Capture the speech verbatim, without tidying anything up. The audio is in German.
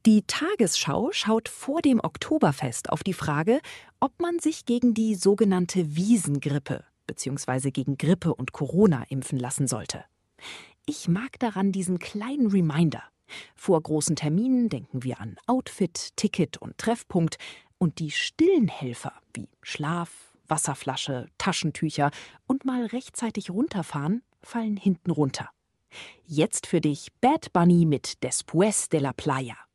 Die Tagesschau schaut vor dem Oktoberfest auf die Frage, ob man sich gegen die sogenannte Wiesengrippe bzw. gegen Grippe und Corona impfen lassen sollte. Ich mag daran diesen kleinen Reminder. Vor großen Terminen denken wir an Outfit, Ticket und Treffpunkt und die stillen Helfer wie Schlaf, Wasserflasche, Taschentücher und mal rechtzeitig runterfahren fallen hinten runter. Jetzt für dich Bad Bunny mit Después de la Playa.